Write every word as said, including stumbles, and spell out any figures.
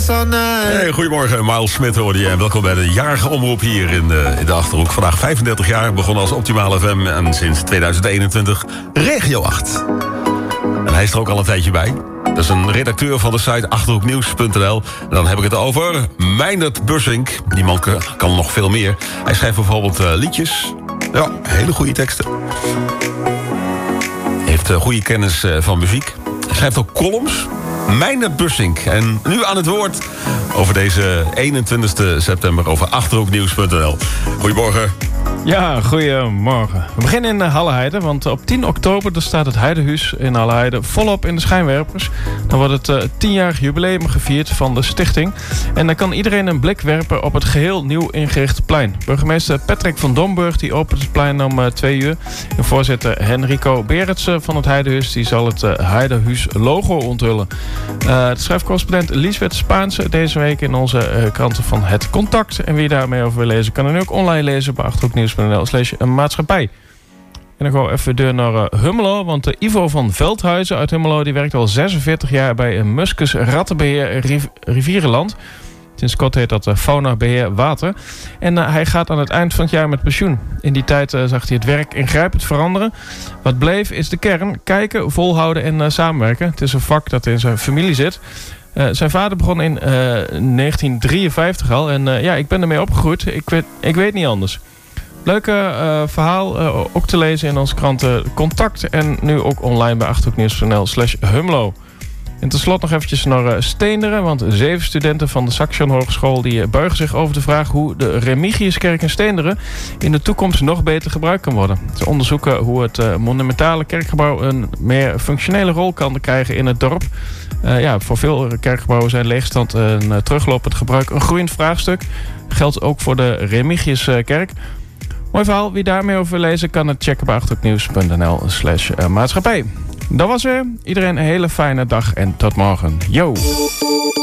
all night. Hey, goedemorgen, Miles Smith hoorde je. En welkom bij de jarige omroep hier in de, in de Achterhoek. Vandaag vijfendertig jaar, begonnen als Optimale F M en sinds tweeduizend eenentwintig Regio acht. En hij is er ook al een tijdje bij. Dat is een redacteur van de site achterhoeknieuws punt n l. En dan heb ik het over Meindert Bussink. Die man kan nog veel meer. Hij schrijft bijvoorbeeld uh, liedjes. Ja, hele goede teksten. Hij heeft uh, goede kennis uh, van muziek. Hij schrijft ook columns. Meindert Bussink. En nu aan het woord over deze eenentwintigste september over achterhoeknieuws punt n l. Goedemorgen. Ja, goedemorgen. We beginnen in Halleheide, want op tien oktober dan staat het Heidehuis in Halleheide volop in de schijnwerpers. Dan wordt het uh, tienjarig jubileum gevierd van de stichting. En dan kan iedereen een blik werpen op het geheel nieuw ingerichte plein. Burgemeester Patrick van Domburg die opent het plein om uh, twee uur. En voorzitter Henrico Beretsen van het Heidehuis die zal het uh, Heidehuis logo onthullen. Uh, de schrijfcorrespondent Liesbeth Spaanse deze week in onze uh, kranten van Het Contact. En wie daarmee over wil lezen kan er nu ook online lezen bij achterhoeknieuws punt n l slash maatschappij. En dan gaan we even deur naar uh, Hummelo, want uh, Ivo van Veldhuizen uit Hummelo die werkt al zesenveertig jaar bij uh, Muskus Rattenbeheer Riv- Rivierenland. Sinds kort heet dat uh, Fauna Beheer Water. En uh, hij gaat aan het eind van het jaar met pensioen. In die tijd uh, zag hij het werk ingrijpend veranderen. Wat bleef is de kern: kijken, volhouden en uh, samenwerken. Het is een vak dat in zijn familie zit. Uh, zijn vader begon in uh, negentien drieënvijftig al. En uh, ja, ik ben ermee opgegroeid. Ik weet, ik weet niet anders. Leuke uh, verhaal uh, ook te lezen in onze kranten Contact. En nu ook online bij achterhoeknieuws punt n l slash Hummelo. En tenslotte nog eventjes naar uh, Steenderen. Want zeven studenten van de Saxion Hogeschool die uh, buigen zich over de vraag hoe de Remigiuskerk in Steenderen in de toekomst nog beter gebruikt kan worden. Ze onderzoeken hoe het uh, monumentale kerkgebouw een meer functionele rol kan krijgen in het dorp. Uh, ja, voor veel kerkgebouwen zijn leegstand en uh, teruglopend gebruik een groeiend vraagstuk. Geldt ook voor de Remigiuskerk. Mooi verhaal. Wie daarmee over wil lezen kan het checken bij achterhoeknieuws punt n l slash maatschappij. Dat was weer. Iedereen een hele fijne dag en tot morgen. Yo!